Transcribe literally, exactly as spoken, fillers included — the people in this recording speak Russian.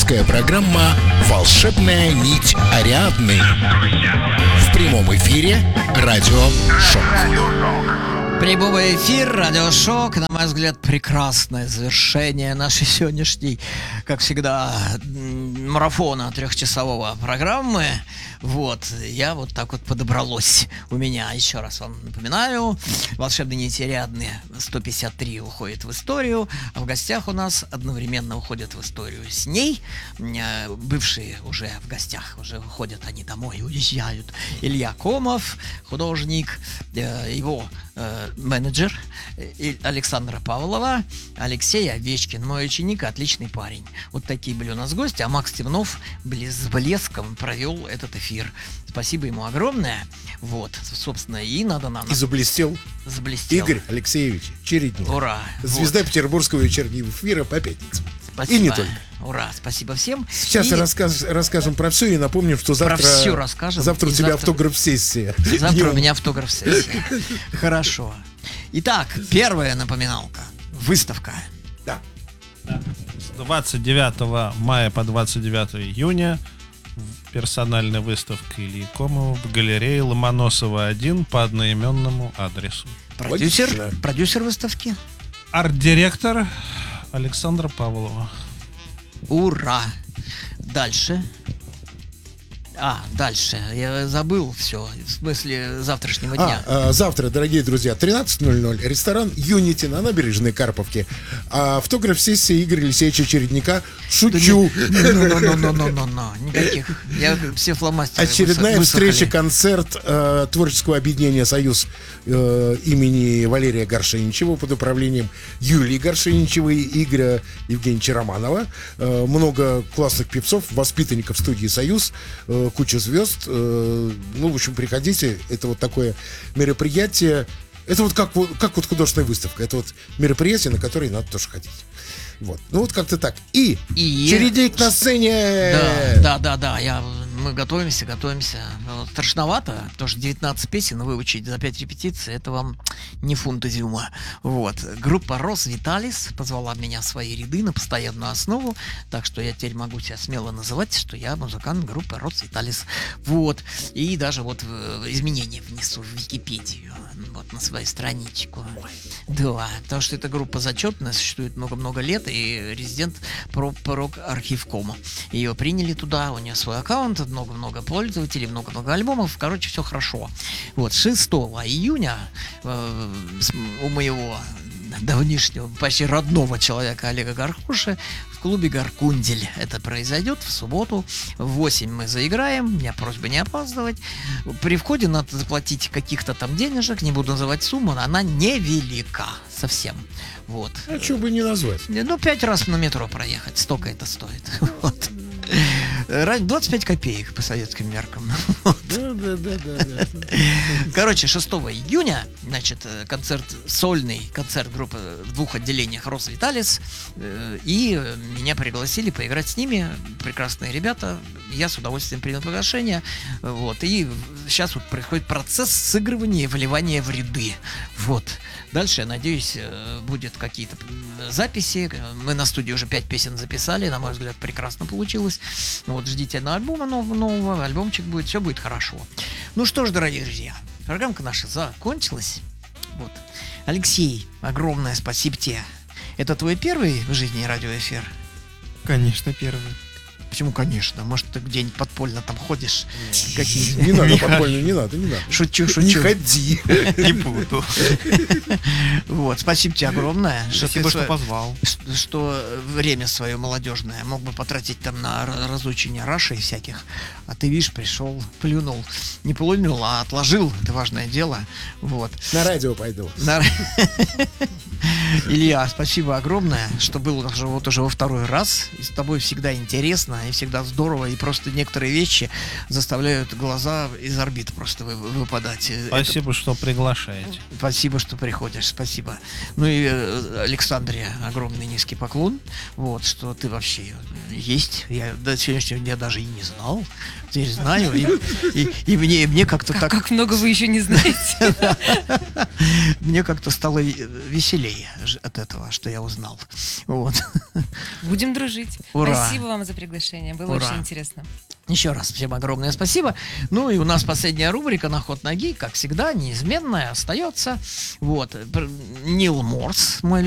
Авторская программа «Волшебная нить Ариадны». В прямом эфире радио «Шок». Прямой эфир, радиошок. На мой взгляд, прекрасное завершение нашей сегодняшней, как всегда, марафона трехчасового программы. Вот, я вот так вот подобралось у меня. Еще раз вам напоминаю, «Волшебные нити Ариадны» сто пятьдесят три уходит в историю, а в гостях у нас одновременно уходят в историю с ней. Бывшие уже в гостях, уже уходят они домой, уезжают. Илья Комов, художник, его менеджер Александра Павлова, Алексей Овечкин, мой ученик, отличный парень. Вот такие были у нас гости, а Макс Темнов с блеском провел этот эфир. Спасибо ему огромное. Вот, собственно, и надо нам... И заблестел, заблестел. Игорь Алексеевич Чередник. Ура! Звезда вот. Петербургского вечернего эфира по пятницам. Спасибо. И не только. Ура, спасибо всем. Сейчас и... рассказ, расскажем про все и напомним, что завтра, про все расскажем. завтра у тебя завтра... автограф-сессия. Завтра у меня автограф-сессия. Хорошо. Итак, первая напоминалка. Выставка. Да. С двадцать девятого мая по двадцать девятого июня персональная выставка Ильи Комова в галерее Ломоносова один по одноименному адресу. Продюсер, Логично. продюсер выставки. Арт-директор Александра Павлова. Ура! Дальше. А, дальше. Я забыл все. В смысле завтрашнего дня. А, а, завтра, дорогие друзья, тринадцать ноль ноль. Ресторан «Юнити» на набережной Карповки. А, автограф-сессия Игоря Алексеевича Чередника. Шучу. Ну-ну-ну-ну-ну-ну. Никаких. Я все фломастеры Очередная высохли. встреча-концерт э, творческого объединения «Союз» э, имени Валерия Горшеничева под управлением Юлии Горшеничевой и Игоря Евгеньевича Романова. Э, много классных певцов, воспитанников студии «Союз», э, куча звезд. Э, ну, в общем, приходите. Это вот такое мероприятие. Это вот как, как вот художественная выставка. Это вот мероприятие, на которое надо тоже ходить. Вот. Ну вот как-то так. И, И... Чередник на сцене. Да, да, да, да. Я, мы готовимся, готовимся. Страшновато, потому что девятнадцать песен выучить за пять репетиций — это вам не фунт изюма. Вот. Группа Рос Виталис позвала меня в свои ряды на постоянную основу, так что я теперь могу себя смело называть, что я музыкант группы Рос Виталис. Вот. И даже вот изменения внесу в Википедию. Вот на свою страничку. Да, потому что эта группа зачетная, существует много-много лет, и резидент прок архивкома. Ее приняли туда, у нее свой аккаунт, много-много пользователей, много-много альбомов. Короче, все хорошо. Вот, шестого июня э, у моего давнишнего, почти родного человека Олега Гаркуша в клубе «Гаркундель» это произойдет в субботу. В восемь мы заиграем. У меня просьба не опаздывать. При входе надо заплатить каких-то там денежек, не буду называть сумму, но она невелика совсем. Вот. А что бы не назвать? Ну, пять раз на метро проехать, столько это стоит. Вот. двадцать пять копеек по советским меркам. Вот. Да, да, да, да, да. Короче, шестого июня, значит, концерт, сольный концерт группы в двух отделениях Рос Виталис. И меня пригласили поиграть с ними. Прекрасные ребята. Я с удовольствием принял приглашение. Вот. И сейчас вот происходит процесс сыгрывания и вливания в ряды. Вот. Дальше, я надеюсь, будет какие-то записи. Мы на студии уже пять песен записали. На мой взгляд, прекрасно получилось. Вот, ждите на альбома нового, нового. Альбомчик будет, все будет хорошо. Ну что ж, дорогие друзья, программка наша закончилась. Вот. Алексей, огромное спасибо тебе. Это твой первый в жизни радиоэфир? Конечно, первый. Почему, конечно? Может, ты где-нибудь подпольно там ходишь? Не надо подпольно, не надо, не надо. Шучу, шучу. Не ходи. Не буду. Вот, спасибо тебе огромное. Спасибо, что позвал. Что время свое молодежное мог бы потратить там на разучение рашей всяких. А ты, видишь, пришел, плюнул. Не плюнул, а отложил. Это важное дело. Вот. На радио пойду. На... Илья, спасибо огромное, что был уже, вот уже во второй раз. И с тобой всегда интересно и всегда здорово. И просто некоторые вещи заставляют глаза из орбит просто вы, выпадать. Спасибо, Это... что приглашаете. Спасибо, что приходишь, спасибо. Ну и э, Александре огромный низкий поклон. Вот, что ты вообще есть. Я до сегодняшнего дня даже и не знал. Теперь знаю. И, и, и мне, и мне как-то как, так... Как много вы еще не знаете. Мне как-то стало веселее ж- от этого, что я узнал. Вот. Будем дружить. Ура. Спасибо вам за приглашение. Было Ура. очень интересно. Еще раз всем огромное спасибо. Ну и у нас последняя рубрика «На ход ноги», как всегда, неизменная, остается. Вот. Пр- Нил Морс, мой